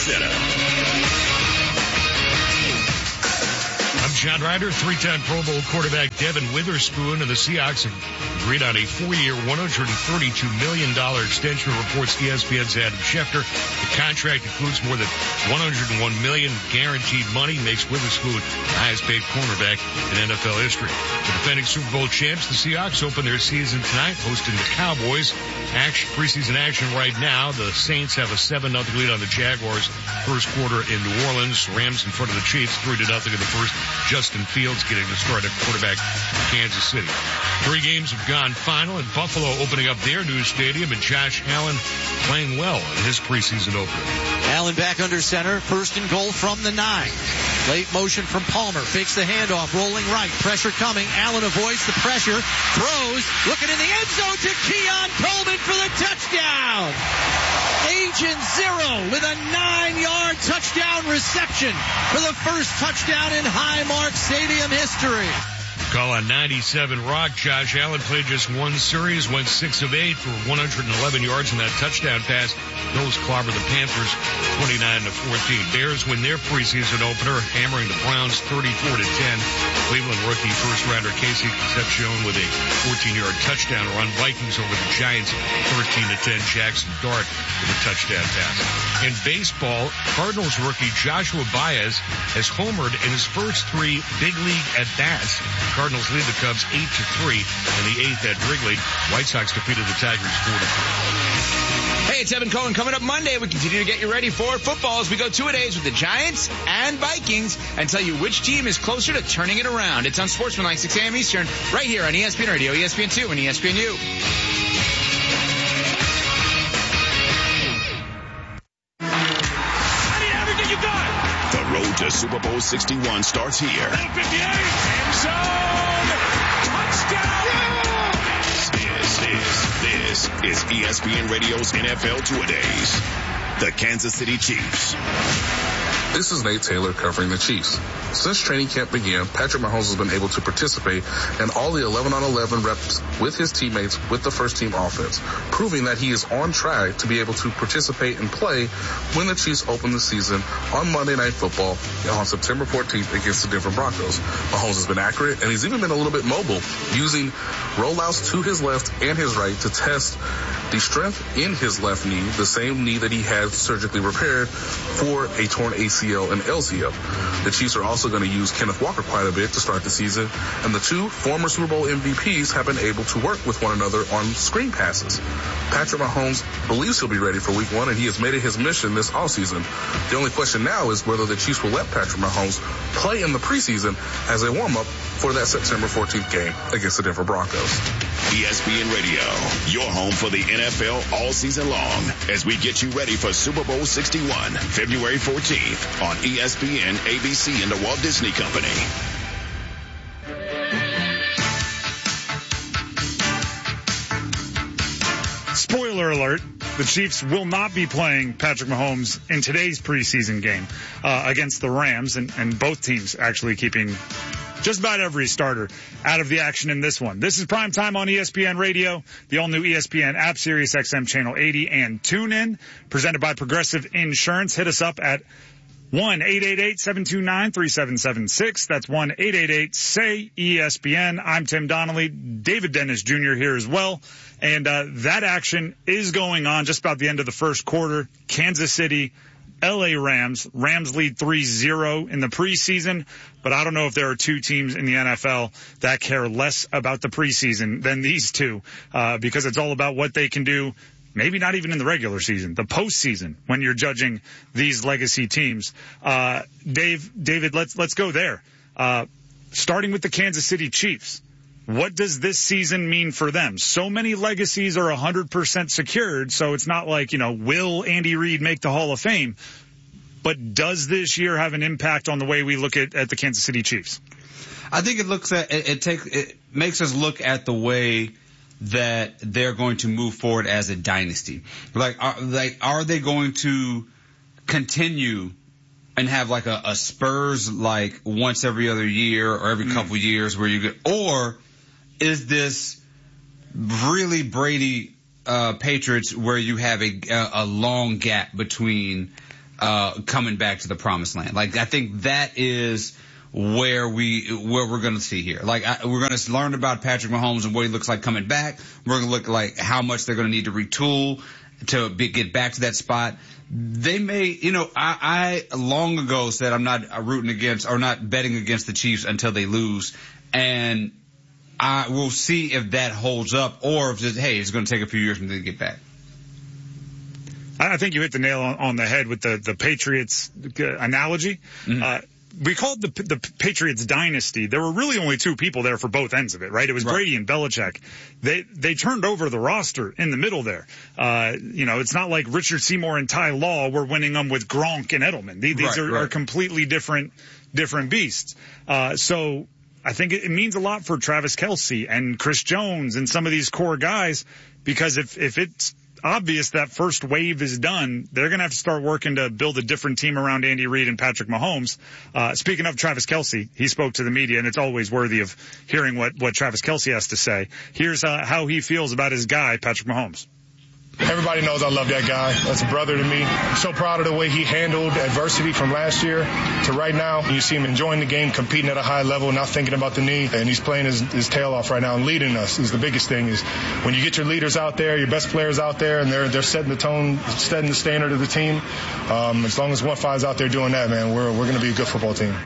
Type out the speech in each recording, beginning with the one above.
Center. I'm John Ryder. Three-time Pro Bowl quarterback Devin Witherspoon and the Seahawks agreed on a 4-year, $132 million extension, reports ESPN's Adam Schefter. The contract includes more than $101 million guaranteed money, makes Witherspoon the highest-paid cornerback in NFL history. The defending Super Bowl champs, the Seahawks, open their season tonight, hosting the Cowboys. Preseason action right now. The Saints have a 7-0 lead on the Jaguars. First quarter in New Orleans. Rams in front of the Chiefs, 3-0 in the first. Justin Fields getting the start at quarterback in Kansas City. 3 games have gone final, and Buffalo opening up their new stadium, and Josh Allen playing well in his preseason opener. Allen back under center, first and goal from the 9. Late motion from Palmer, fakes the handoff, rolling right, pressure coming. Allen avoids the pressure, throws, looking in the end zone to Keon Coleman for the touchdown. Agent Zero with a 9-yard touchdown reception for the first touchdown in Highmark Stadium history. Call on 97 Rock. Josh Allen played just one series, went 6 of 8 for 111 yards in that touchdown pass. Bills clobber the Panthers 29-14. Bears win their preseason opener, hammering the Browns 34-10. Cleveland rookie first-rounder Casey Concepcion with a 14-yard touchdown run. Vikings over the Giants 13-10. Jackson Dart with a touchdown pass. In baseball, Cardinals rookie Joshua Baez has homered in his first 3 big league at-bats. Cardinals lead the Cubs 8-3 in the 8th at Wrigley. White Sox defeated the Tigers 4-3. Hey, it's Evan Cohen. Coming up Monday, we continue to get you ready for football as we go 2-a-days with the Giants and Vikings and tell you which team is closer to turning it around. It's on Sportsmanlike 6 a.m. Eastern, right here on ESPN Radio, ESPN2, and ESPNU. Road to Super Bowl 61 starts here. 58, end zone, touchdown! This is ESPN Radio's NFL Two-A-Days. The Kansas City Chiefs. This is Nate Taylor covering the Chiefs. Since training camp began, Patrick Mahomes has been able to participate in all the 11-on-11 reps with his teammates with the first-team offense, proving that he is on track to be able to participate and play when the Chiefs open the season on Monday Night Football on September 14th against the Denver Broncos. Mahomes has been accurate, and he's even been a little bit mobile, using rollouts to his left and his right to test the strength in his left knee, the same knee that he had surgically repaired for a torn ACL and LCL. The Chiefs are also going to use Kenneth Walker quite a bit to start the season, and the 2 former Super Bowl MVPs have been able to work with one another on screen passes. Patrick Mahomes believes he'll be ready for Week 1, and he has made it his mission this offseason. The only question now is whether the Chiefs will let Patrick Mahomes play in the preseason as a warm-up for that September 14th game against the Denver Broncos. ESPN Radio, your home for the NFL all season long, as we get you ready for Super Bowl 61, February 14th on ESPN, ABC, and the Walt Disney Company. Spoiler alert, the Chiefs will not be playing Patrick Mahomes in today's preseason game against the Rams, and both teams actually keeping just about every starter out of the action in this one. This is Prime Time on ESPN Radio, the all-new ESPN app, Sirius XM Channel 80, and TuneIn, presented by Progressive Insurance. Hit us up at 1-888-729-3776. That's 1-888-SAY-ESPN. I'm Tim Donnelly. David Dennis Jr. here as well. And that action is going on just about the end of the first quarter. Kansas City, LA Rams. Rams lead 3-0 in the preseason, but I don't know if there are 2 teams in the NFL that care less about the preseason than these 2, because it's all about what they can do, maybe not even in the regular season, the postseason, when you're judging these legacy teams. David, let's go there. Starting with the Kansas City Chiefs. What does this season mean for them? So many legacies are 100% secured, so it's not like, will Andy Reid make the Hall of Fame? But does this year have an impact on the way we look at the Kansas City Chiefs? I think it makes us look at the way that they're going to move forward as a dynasty. Are they going to continue and have like a Spurs like once every other year or every couple years where you get, or is this really Brady Patriots where you have a long gap between coming back to the promised land. Like, I think that is where we're going to see here. Like, we're going to learn about Patrick Mahomes and what he looks like coming back. We're going to look like how much they're going to need to retool to get back to that spot. They may, I long ago said I'm not rooting against or not betting against the Chiefs until they lose. And I will see if that holds up or if it's going to take a few years for them to get back. I think you hit the nail on the head with the Patriots analogy. Mm-hmm. We called the Patriots dynasty. There were really only two people there for both ends of it, right? It was Brady and Belichick. They turned over the roster in the middle there. It's not like Richard Seymour and Ty Law were winning them with Gronk and Edelman. These are completely different beasts. So I think it means a lot for Travis Kelce and Chris Jones and some of these core guys, because if it's obvious that first wave is done, they're going to have to start working to build a different team around Andy Reid and Patrick Mahomes. Speaking of Travis Kelce, he spoke to the media, and it's always worthy of hearing what Travis Kelce has to say. Here's how he feels about his guy, Patrick Mahomes. Everybody knows I love that guy. That's a brother to me. I'm so proud of the way he handled adversity from last year to right now. You see him enjoying the game, competing at a high level, not thinking about the knee, and he's playing his tail off right now and leading us is the biggest thing. Is when you get your leaders out there, your best players out there, and they're setting the tone, setting the standard of the team. As long as 1-5's out there doing that, man, we're going to be a good football team.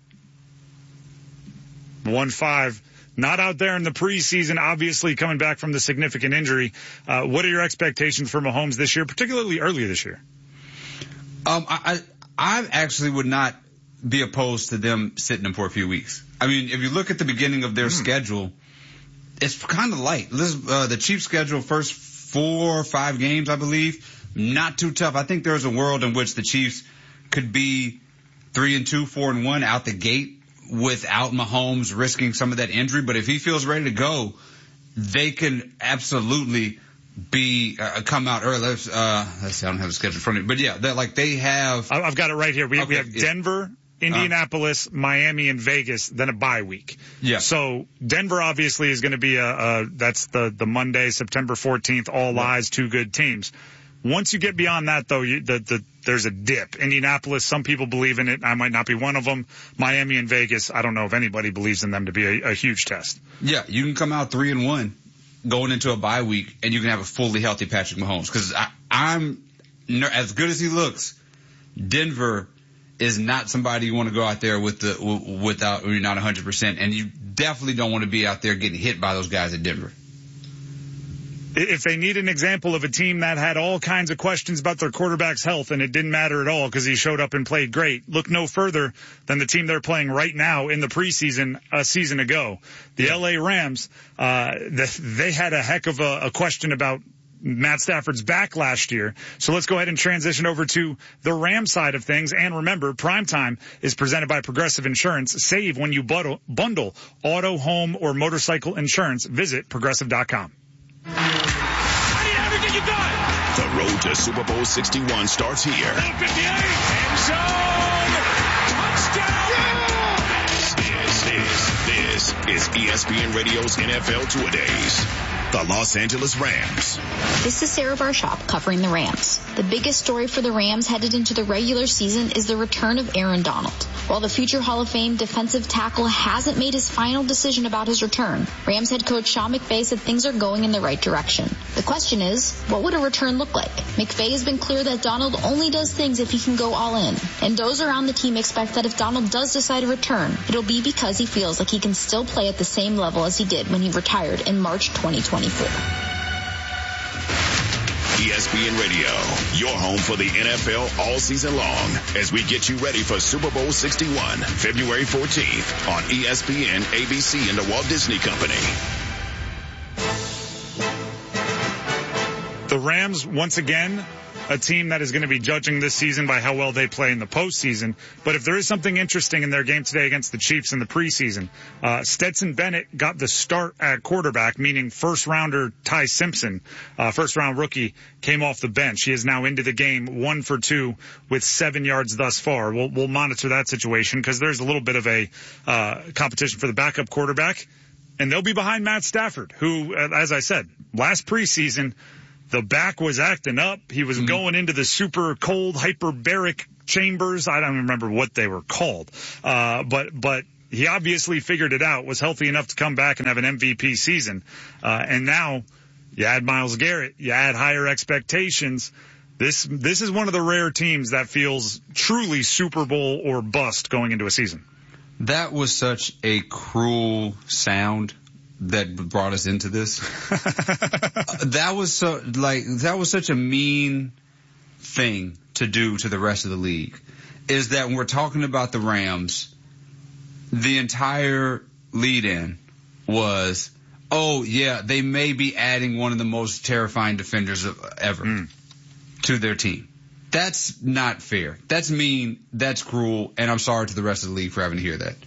1-5. Not out there in the preseason, obviously coming back from the significant injury. What are your expectations for Mahomes this year, particularly earlier this year? I actually would not be opposed to them sitting him for a few weeks. I mean, if you look at the beginning of their schedule, it's kind of light. The Chiefs' schedule, first 4 or 5 games, I believe, not too tough. I think there's a world in which the Chiefs could be 3-2, 4-1 out the gate, without Mahomes risking some of that injury. But if he feels ready to go, they can absolutely come out early. Let's see, I don't have the schedule in front of me. But yeah, they have. I've got it right here. We have Denver, Indianapolis, Miami, and Vegas, then a bye week. Yeah. So Denver obviously is going to be that's the Monday, September 14th, all eyes, 2 good teams. Once you get beyond that, though, there's a dip. Indianapolis, some people believe in it. I might not be one of them. Miami and Vegas, I don't know if anybody believes in them to be a huge test. Yeah, you can come out 3-1 going into a bye week, and you can have a fully healthy Patrick Mahomes. Because I'm as good as he looks, Denver is not somebody you want to go out there without you're not 100%, and you definitely don't want to be out there getting hit by those guys at Denver. If they need an example of a team that had all kinds of questions about their quarterback's health and it didn't matter at all because he showed up and played great, look no further than the team they're playing right now in the preseason a season ago. The LA Rams, they had a heck of a question about Matt Stafford's back last year. So let's go ahead and transition over to the Rams side of things. And remember, Primetime is presented by Progressive Insurance. Save when you bundle auto, home, or motorcycle insurance. Visit Progressive.com. I need everything you got. The road to Super Bowl 61 starts here. 58, end zone, touchdown. This is ESPN Radio's NFL Two-A-Days. The Los Angeles Rams. This is Sarah Barshop covering the Rams. The biggest story for the Rams headed into the regular season is the return of Aaron Donald. While the future Hall of Fame defensive tackle hasn't made his final decision about his return, Rams head coach Sean McVay said things are going in the right direction. The question is, what would a return look like? McVay has been clear that Donald only does things if he can go all in. And those around the team expect that if Donald does decide to return, it'll be because he feels like he can still play at the same level as he did when he retired in March 2024. ESPN Radio, your home for the NFL all season long as we get you ready for Super Bowl 61, February 14th on ESPN, ABC, and the Walt Disney Company. The Rams, once again, a team that is going to be judging this season by how well they play in the postseason. But if there is something interesting in their game today against the Chiefs in the preseason, Stetson Bennett got the start at quarterback, meaning first-rounder Ty Simpson, first-round rookie, came off the bench. He is now into the game 1 for 2 with 7 yards thus far. We'll monitor that situation because there's a little bit of a competition for the backup quarterback. And they'll be behind Matt Stafford, who, as I said, last preseason, the back was acting up. He was going into the super cold hyperbaric chambers. I don't remember what they were called. But he obviously figured it out, was healthy enough to come back and have an MVP season. And now you add Myles Garrett, you add higher expectations. This is one of the rare teams that feels truly Super Bowl or bust going into a season. That was such a cruel sound that brought us into this. That was such a mean thing to do to the rest of the league. Is that when we're talking about the Rams, the entire lead-in was, oh yeah, they may be adding one of the most terrifying defenders ever to their team. That's not fair. That's mean. That's cruel. And I'm sorry to the rest of the league for having to hear that.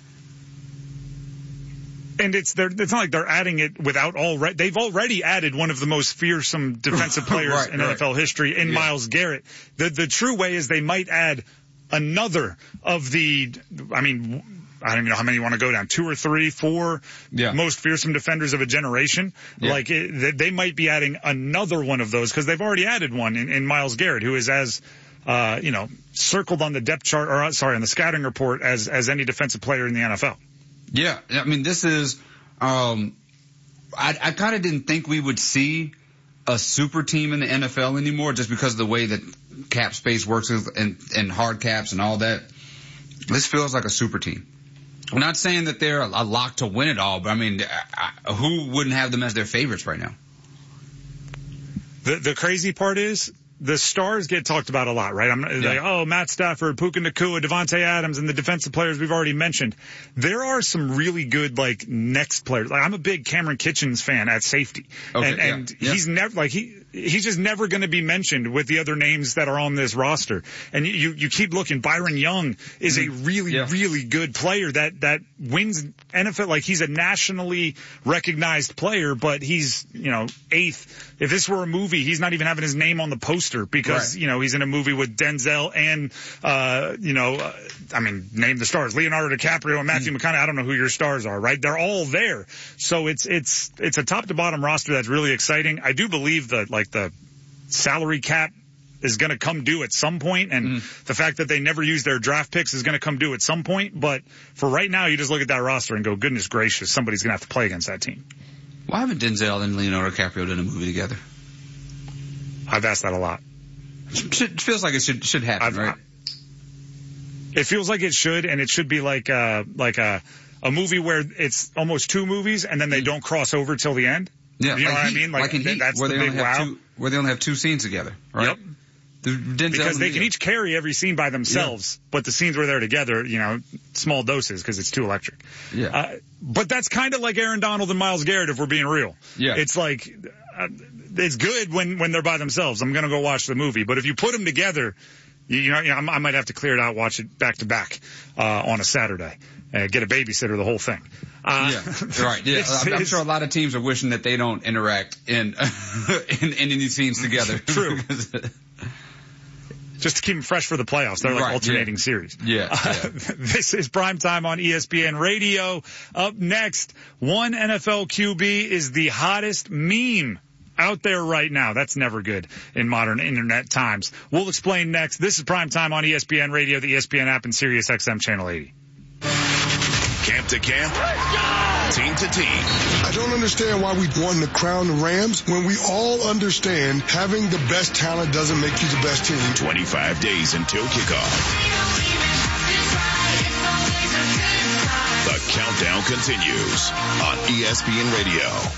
And it's not like they're adding it without they've already added one of the most fearsome defensive players in NFL history in Myles Garrett. The true way is they might add another of the, I don't even know how many you want to go down, 2 or 3, 4 most fearsome defenders of a generation. Yeah. They might be adding another one of those because they've already added one in Myles Garrett, who is as, circled on the depth chart, on the scouting report as any defensive player in the NFL. Yeah. I mean, this is, I kind of didn't think we would see a super team in the NFL anymore just because of the way that cap space works and hard caps and all that. This feels like a super team. I'm not saying that they're a lock to win it all, but I mean, who wouldn't have them as their favorites right now? The crazy part is the stars get talked about a lot, right? Like, Matt Stafford, Puka Nacua, Devontae Adams, and the defensive players we've already mentioned. There are some really good, next players. I'm a big Cameron Kitchens fan at safety. Okay, and he's never, he's just never going to be mentioned with the other names that are on this roster. And you keep looking. Byron Young is a really, really good player that wins NFL. He's a nationally recognized player, but he's, 8th. If this were a movie, he's not even having his name on the poster because, he's in a movie with Denzel and, name the stars, Leonardo DiCaprio and Matthew McConaughey. I don't know who your stars are, right? They're all there. So it's a top to bottom roster that's really exciting. I do believe that, the salary cap is going to come due at some point, and the fact that they never use their draft picks is going to come due at some point. But for right now, you just look at that roster and go, goodness gracious, somebody's going to have to play against that team. Why haven't Denzel and Leonardo DiCaprio done a movie together? I've asked that a lot. It feels like it should happen, right? It feels like it should, and it should be like a movie where it's almost 2 movies, and then they don't cross over till the end. Yeah, you know what I mean? Like in Heat, that's the big wow. Where they only have 2 scenes together, right? Yep. Because they can each carry every scene by themselves, but the scenes where they're together, small doses because it's too electric. Yeah. But that's kind of like Aaron Donald and Myles Garrett, if we're being real. Yeah. It's it's good when they're by themselves. I'm going to go watch the movie. But if you put them together, I might have to clear it out, watch it back to back on a Saturday. Get a babysitter, the whole thing. Right. Yeah, I'm sure a lot of teams are wishing that they don't interact in any scenes together. True. Just to keep them fresh for the playoffs. They're alternating series. Yeah. This is Primetime on ESPN Radio. Up next, one NFL QB is the hottest meme out there right now. That's never good in modern internet times. We'll explain next. This is Primetime on ESPN Radio, the ESPN app, and Sirius XM Channel 80. Camp to camp, team to team. I don't understand why we won to crown the Rams when we all understand having the best talent doesn't make you the best team. 25 days until kickoff. The countdown continues on ESPN Radio.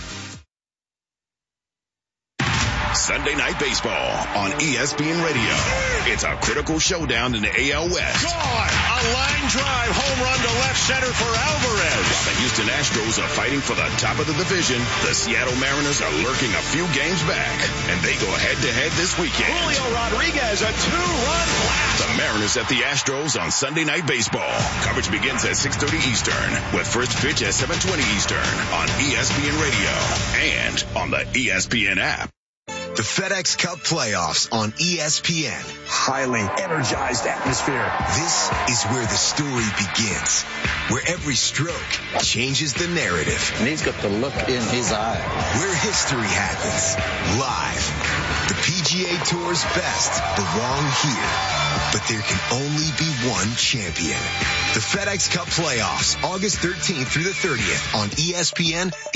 Sunday Night Baseball on ESPN Radio. It's a critical showdown in the AL West. Gone! A line drive home run to left center for Alvarez. While the Houston Astros are fighting for the top of the division, the Seattle Mariners are lurking a few games back, and they go head-to-head this weekend. Julio Rodriguez, a 2-run blast. The Mariners at the Astros on Sunday Night Baseball. Coverage begins at 6:30 Eastern, with first pitch at 7:20 Eastern on ESPN Radio and on the ESPN app. The FedEx Cup Playoffs on ESPN. Highly energized atmosphere. This is where the story begins, where every stroke changes the narrative. And he's got the look in his eye. Where history happens, live. The PGA Tour's best belong here, but there can only be one champion. The FedEx Cup Playoffs, August 13th through the 30th on ESPN.